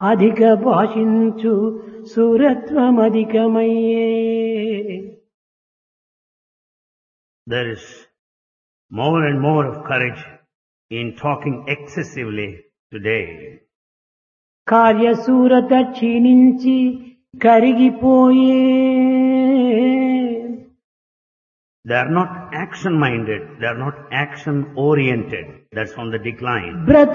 అధిక భాషించు సురత్వమధికమయ్యే. There is more and more of courage in talking excessively today. కార్యశూరత క్షీణించి కరిగిపోయే. They are not action-minded. They are not action-oriented. That's on the decline.